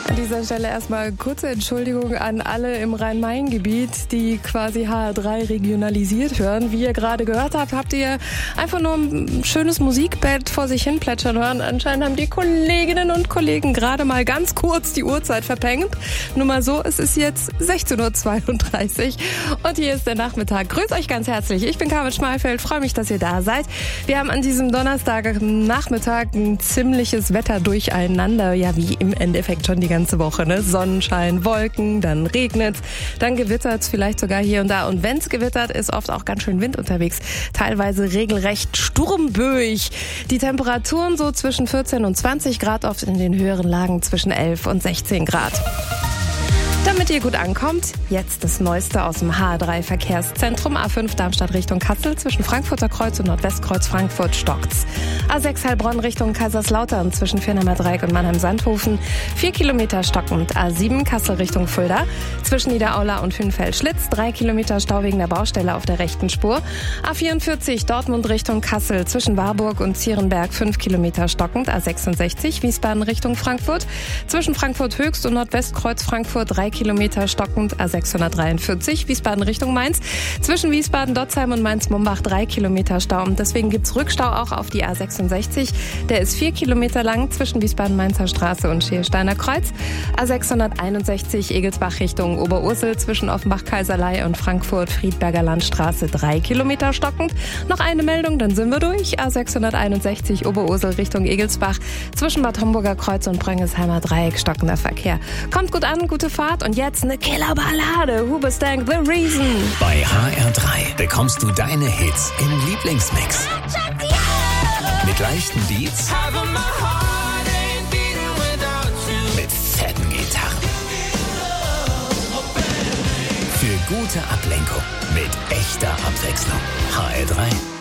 An dieser Stelle erstmal kurze Entschuldigung an alle im Rhein-Main-Gebiet, die quasi HR3 regionalisiert hören. Wie ihr gerade gehört habt, habt ihr einfach nur ein schönes Musikbett vor sich hin plätschern hören. Anscheinend haben die Kolleginnen und Kollegen gerade mal ganz kurz die Uhrzeit verpennt. Nur mal so, es ist jetzt 16:32 Uhr und hier ist der Nachmittag. Grüß euch ganz herzlich. Ich bin Carmen Schmalfeld, freue mich, dass ihr da seid. Wir haben an diesem Donnerstag-Nachmittag ein ziemliches Wetter durcheinander, ja wie im Endeffekt schon die ganze Woche, ne? Sonnenschein, Wolken, dann regnet's, dann gewittert's vielleicht sogar hier und da. Und wenn's gewittert, ist oft auch ganz schön Wind unterwegs. Teilweise regelrecht sturmböig. Die Temperaturen so zwischen 14 und 20 Grad, oft in den höheren Lagen zwischen 11 und 16 Grad. Damit ihr gut ankommt, jetzt das Neueste aus dem HR3-Verkehrszentrum. A5 Darmstadt Richtung Kassel, zwischen Frankfurter Kreuz und Nordwestkreuz Frankfurt stockt's. A6 Heilbronn Richtung Kaiserslautern, zwischen Firnheimer Dreieck und Mannheim-Sandhofen, 4 Kilometer stockend. A7 Kassel Richtung Fulda, zwischen Niederaula und Hünfeld-Schlitz, 3 Kilometer Stau wegen der Baustelle auf der rechten Spur. A44 Dortmund Richtung Kassel, zwischen Warburg und Zierenberg, 5 Kilometer stockend. A66 Wiesbaden Richtung Frankfurt, zwischen Frankfurt Höchst und Nordwestkreuz Frankfurt, 3 Kilometer stockend. A643 Wiesbaden Richtung Mainz, zwischen Wiesbaden, Dotzheim und Mainz-Mumbach 3 Kilometer Stau. Deswegen gibt's Rückstau auch auf die A66. Der ist 4 Kilometer lang zwischen Wiesbaden-Mainzer Straße und Scheelsteiner Kreuz. A661 Egelsbach Richtung Oberursel, zwischen Offenbach-Kaiserlei und Frankfurt-Friedberger Landstraße 3 Kilometer stockend. Noch eine Meldung, dann sind wir durch. A661 Oberursel Richtung Egelsbach, zwischen Bad Homburger Kreuz und Bröngelsheimer Dreieck stockender Verkehr. Kommt gut an, gute Fahrt und jetzt eine Killerballade. Huberstank, The Reason. Bei HR3 bekommst du deine Hits im Lieblingsmix. Mit leichten Beats, mit fetten Gitarren. Für gute Ablenkung, mit echter Abwechslung. HR3